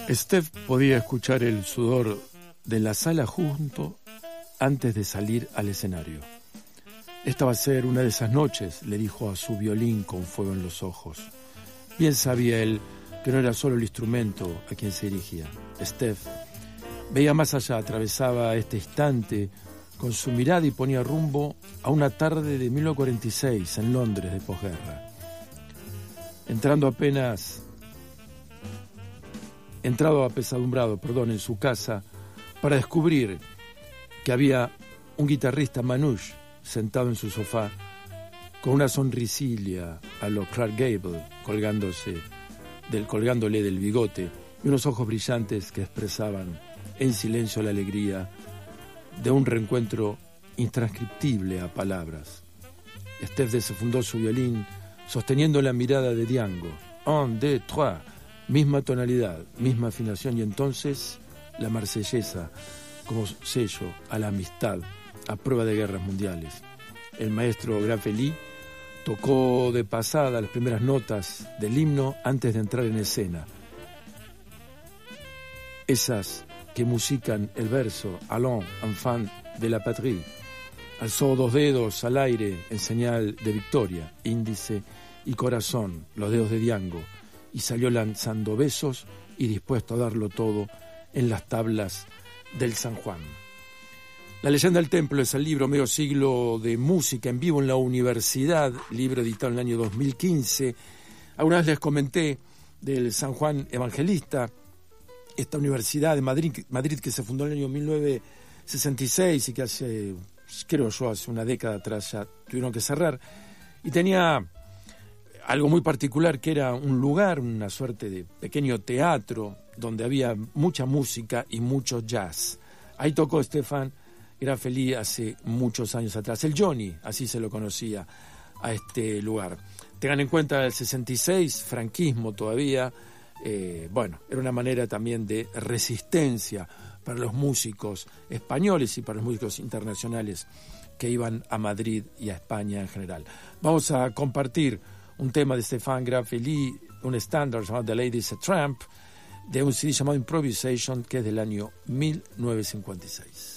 Steph podía escuchar el sudor de la sala justo antes de salir al escenario. Esta va a ser una de esas noches, le dijo a su violín con fuego en los ojos. Bien sabía él que no era solo el instrumento a quien se dirigía. Steph veía más allá, atravesaba este instante con su mirada y ponía rumbo a una tarde de 1946 en Londres de posguerra. Entrado apesadumbrado, en su casa, para descubrir que había un guitarrista manouche sentado en su sofá con una sonrisilla a lo Clark Gable colgándole del bigote y unos ojos brillantes que expresaban en silencio la alegría de un reencuentro intranscriptible a palabras. Steph desenfundó su violín sosteniendo la mirada de Diango. 1, 2, 3, misma tonalidad, misma afinación, y entonces la marsellesa como sello a la amistad a prueba de guerras mundiales. El maestro Graffeli tocó de pasada las primeras notas del himno antes de entrar en escena. Esas que musican el verso Allons, enfants de la patrie. Alzó 2 dedos al aire en señal de victoria, índice y corazón, los dedos de Diango, y salió lanzando besos y dispuesto a darlo todo en las tablas del San Juan. La leyenda del templo es el libro medio siglo de música en vivo en la universidad, libro editado en el año 2015. Alguna vez les comenté del San Juan Evangelista, esta universidad de Madrid que se fundó en el año 1966 y que hace una década atrás ya tuvieron que cerrar, y tenía algo muy particular, que era un lugar, una suerte de pequeño teatro donde había mucha música y mucho jazz. Ahí tocó Stéphane Graffeli hace muchos años atrás. El Johnny, así se lo conocía a este lugar. Tengan en cuenta el 66, franquismo todavía. Era una manera también de resistencia para los músicos españoles y para los músicos internacionales que iban a Madrid y a España en general. Vamos a compartir un tema de Stéphane Graffeli, un estándar llamado The Lady's a Tramp, de un CD llamado Improvisation, que es del año 1956.